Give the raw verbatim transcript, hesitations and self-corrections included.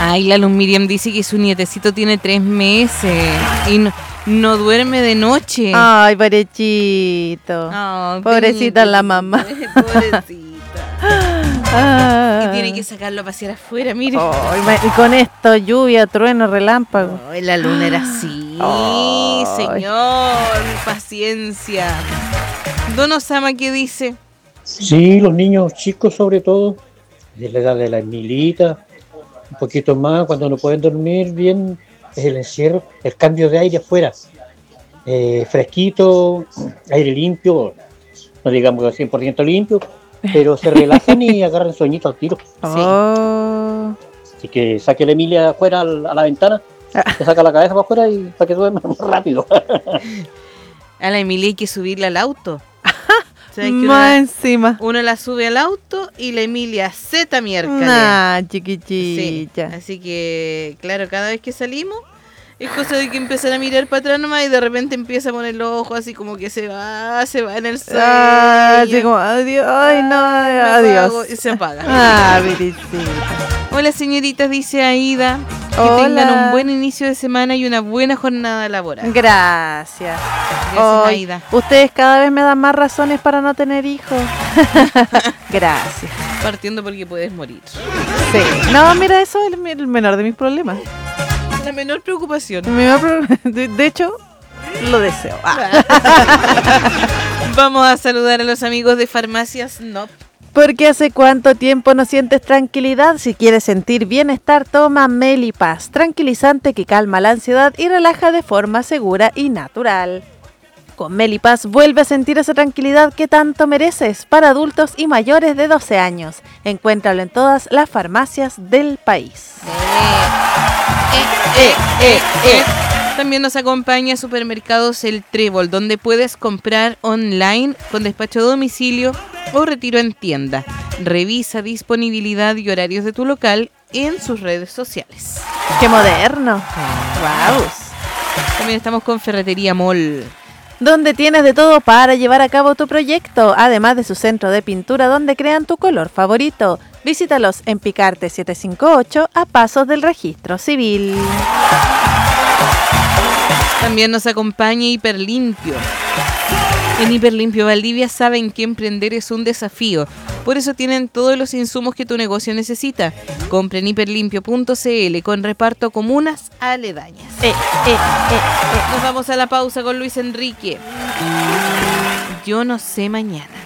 Ay, la Luz Miriam dice que su nietecito tiene tres meses y no, no duerme de noche. Ay, pobrecito. Oh, Pobrecita la mamá. Pobrecita. Ah. Y tiene que sacarlo a pasear afuera, mire. Oh, y con esto, lluvia, trueno, relámpago. Oh, la luna era así. Oh. Señor, paciencia. Don Osama, ¿qué dice? Sí, los niños chicos sobre todo, de la edad de la Emilita, un poquito más, cuando no pueden dormir bien, es el encierro, el cambio de aire afuera. Eh, fresquito, aire limpio, no digamos cien por ciento limpio, pero se relajan y agarran sueñito al tiro. Oh. Así que saque a la Emilia afuera a la, a la ventana, le saca la cabeza para afuera y para que duerma más rápido. A la Emilia hay que subirla al auto. Más uno la, encima. Uno la sube al auto y la Emilia zeta miércoles. Nah, chiquitita. Sí, así que, claro, cada vez que salimos, es cosa de que empezar a mirar para atrás nomás y de repente empieza a poner los ojos así como que se va, se va en el sueño. Ah, así como, adiós, ay no, ah, adiós. Apago, y se apaga. Ah, viricita. Hola señoritas, dice Aida. Que Hola. tengan un buen inicio de semana y una buena jornada laboral. Gracias. Gracias, Ay, Aida. ustedes cada vez me dan más razones para no tener hijos. Gracias. Partiendo porque puedes morir. Sí. No, mira, eso es el, el menor de mis problemas. La menor preocupación. El menor pro- de, de hecho, lo deseo. Ah. Vamos a saludar a los amigos de Farmacias N O P. Porque hace cuánto tiempo no sientes tranquilidad. Si quieres sentir bienestar, toma Melipaz, tranquilizante que calma la ansiedad y relaja de forma segura y natural. Con Melipaz vuelve a sentir esa tranquilidad que tanto mereces para adultos y mayores de doce años. Encuéntralo en todas las farmacias del país. Eh, eh, eh, eh. También nos acompaña Supermercados El Trébol, donde puedes comprar online con despacho a domicilio o retiro en tienda. Revisa disponibilidad y horarios de tu local en sus redes sociales. ¡Qué moderno! ¡Wow! También estamos con Ferretería Mall, donde tienes de todo para llevar a cabo tu proyecto, además de su centro de pintura donde crean tu color favorito. Visítalos en Picarte setecientos cincuenta y ocho a pasos del registro civil. También nos acompaña Hiperlimpio. En Hiperlimpio Valdivia saben que emprender es un desafío. Por eso tienen todos los insumos que tu negocio necesita. Compren hiperlimpio punto c l con reparto a comunas aledañas. Eh, eh, eh, eh. Nos vamos a la pausa con Luis Enrique. Yo no sé mañana.